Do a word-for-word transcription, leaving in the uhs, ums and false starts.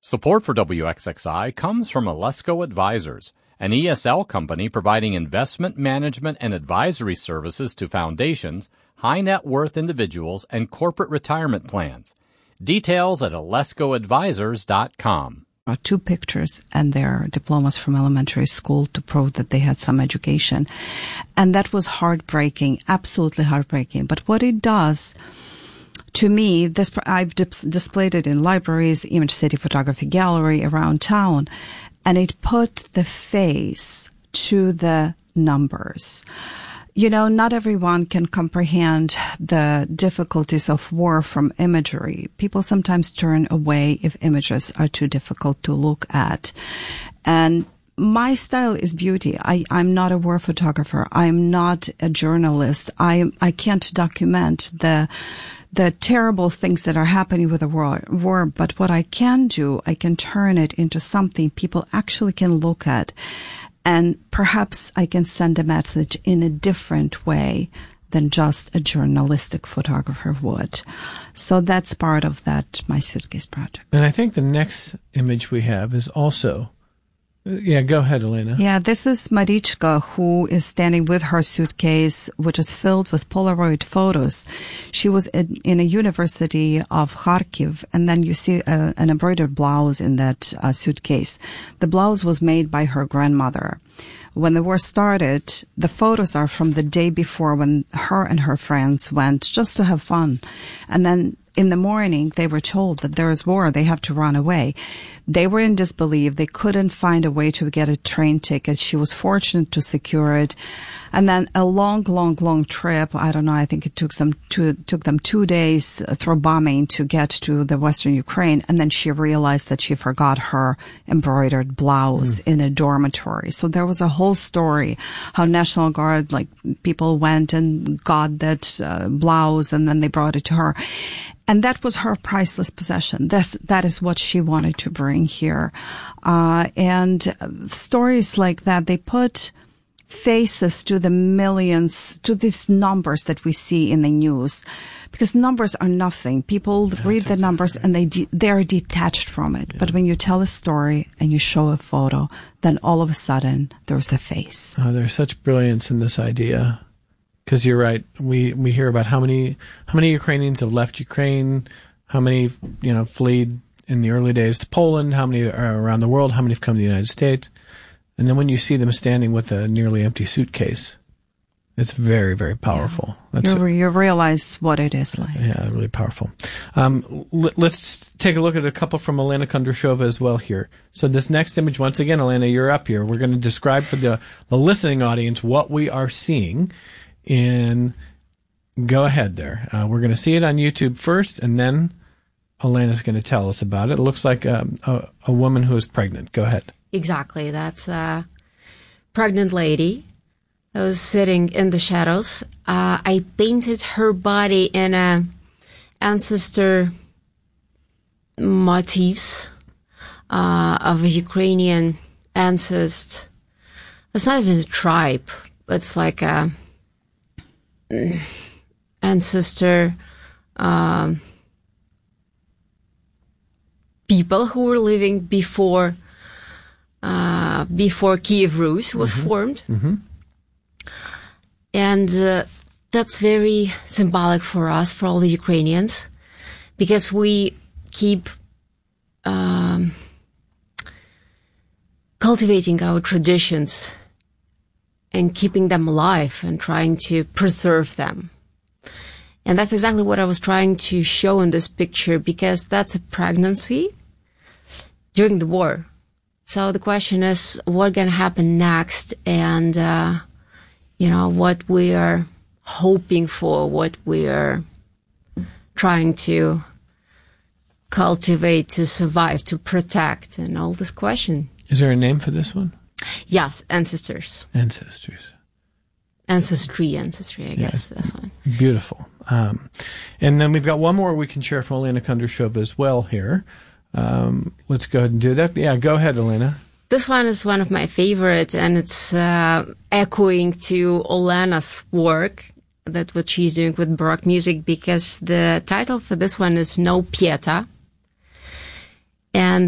Support for W X X I comes from Alesco Advisors, an E S L company providing investment management and advisory services to foundations, high net worth individuals, and corporate retirement plans. Details at alesco advisors dot com. Two pictures and their diplomas from elementary school to prove that they had some education. And that was heartbreaking, absolutely heartbreaking. But what it does, to me, this I've dis- displayed it in libraries, Image City Photography Gallery around town, and it put the face to the numbers. You know, not everyone can comprehend the difficulties of war from imagery. People sometimes turn away if images are too difficult to look at. And my style is beauty. I, I'm not a war photographer. I'm not a journalist. I, I can't document the the terrible things that are happening with the war, war, but what I can do, I can turn it into something people actually can look at. And perhaps I can send a message in a different way than just a journalistic photographer would. So that's part of that My Suitcase project. And I think the next image we have is also, yeah, go ahead, Elena. Yeah, this is Marichka, who is standing with her suitcase, which is filled with Polaroid photos. She was in, in a university of Kharkiv, and then you see a, an embroidered blouse in that uh, suitcase. The blouse was made by her grandmother. When the war started, the photos are from the day before when her and her friends went just to have fun. And then in the morning, they were told that there is war, they have to run away. They were in disbelief. They couldn't find a way to get a train ticket. She was fortunate to secure it. And then a long, long, long trip. I don't know. I think it took them two, took them two days through bombing to get to the Western Ukraine. And then she realized that she forgot her embroidered blouse mm. in a dormitory. So there was a whole story how National Guard, like people went and got that uh, blouse and then they brought it to her. And that was her priceless possession. That's, that is what she wanted to bring here. Uh, and stories like that, they put faces to the millions, to these numbers that we see in the news. Because numbers are nothing. People That's read the exactly numbers right. and they de- they're detached from it. Yeah. But when you tell a story and you show a photo, then all of a sudden there's a face. Oh, there's such brilliance in this idea. Because you're right. We we hear about how many how many Ukrainians have left Ukraine, how many you know fled in the early days to Poland, how many are around the world, how many have come to the United States, and then when you see them standing with a nearly empty suitcase, it's very very powerful. Yeah. That's you, you realize what it is like. Yeah, really powerful. Um, l- let's take a look at a couple from Elena Kondrashova as well here. So this next image, once again, Elena, you're up here. We're going to describe for the the listening audience what we are seeing. In, go ahead there. Uh, we're going to see it on YouTube first, and then Elena's going to tell us about it. It looks like a, a, a woman who is pregnant. Go ahead. Exactly. That's a pregnant lady who was sitting in the shadows. Uh, I painted her body in a ancestor motifs uh, of a Ukrainian ancestor. It's not even a tribe. It's like a ancestor um, people who were living before uh, before Kiev Rus was mm-hmm. formed, mm-hmm. and uh, that's very symbolic for us, for all the Ukrainians, because we keep um, cultivating our traditions and keeping them alive and trying to preserve them. And that's exactly what I was trying to show in this picture, because that's a pregnancy during the war. So the question is, what's going to happen next? And, uh, you know, what we are hoping for, what we are trying to cultivate, to survive, to protect, and all this question. Is there a name for this one? Yes, ancestors. Ancestors. Ancestry, ancestry, I yeah. guess, this one. Beautiful. Um, and then we've got one more we can share from Elena Kondrashova as well here. Um, let's go ahead and do that. Yeah, go ahead, Elena. This one is one of my favorites, and it's uh, echoing to Olena's work, that what she's doing with Baroque music, because the title for this one is No Pieta. And